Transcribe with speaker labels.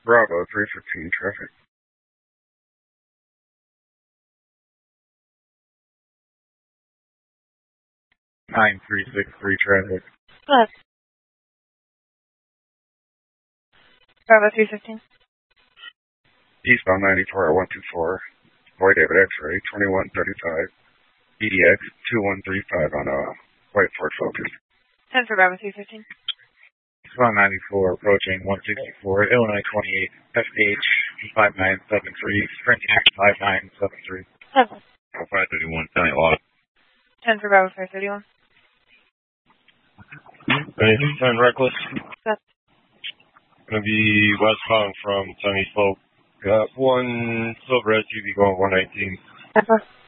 Speaker 1: Bravo, 315 traffic. 9363 traffic.
Speaker 2: Hello. Bravo 315.
Speaker 1: Eastbound 94 at 124. Boy David X-ray, 2135. EDX 2135 on White Ford Focus.
Speaker 2: 10 for Bravo 315.
Speaker 1: Eastbound 94 approaching 164. Illinois 28. FH 5973. Sprint 5973.
Speaker 2: 7.
Speaker 1: 531 County Law.
Speaker 2: 10 for Bravo 531.
Speaker 3: Anything turn reckless?
Speaker 2: That's
Speaker 3: Gonna be westbound from Sunny Slope. Got one silver SUV going 119.
Speaker 2: 10 for.